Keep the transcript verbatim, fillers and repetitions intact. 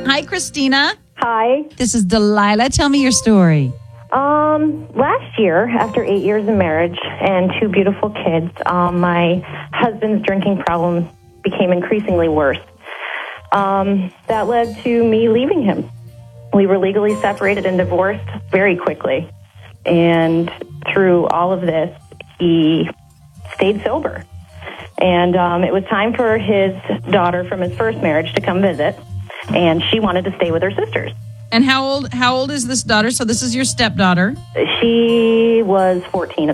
Hi, Christina. Hi. This is Delilah. Tell me your story. Um, last year, after eight years of marriage and two beautiful kids, um, my husband's drinking problem became increasingly worse. Um, that led to me leaving him. We were legally separated and divorced very quickly. And through all of this, he stayed sober. And um, it was time for his daughter from his first marriage to come visit. And she wanted to stay with her sisters. And how old how old is this daughter? So this is your stepdaughter. She was fourteen.